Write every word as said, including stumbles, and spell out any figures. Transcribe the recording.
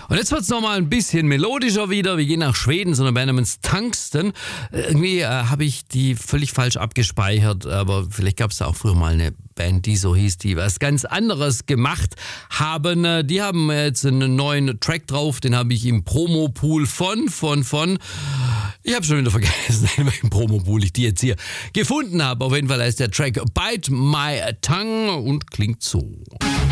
Und jetzt wird's nochmal ein bisschen melodischer wieder. Wir gehen nach Schweden, so eine Band namens Tungsten. Äh, Irgendwie äh, habe ich die völlig falsch abgespeichert, aber vielleicht gab es da auch früher mal eine Band, die so hieß, die was ganz anderes gemacht haben. Äh, Die haben jetzt einen neuen Track drauf, den habe ich im Promopool von, von, von, ich habe schon wieder vergessen, in welchem Promopool ich die jetzt hier gefunden habe. Auf jeden Fall heißt der Track Bite My Tongue und klingt so.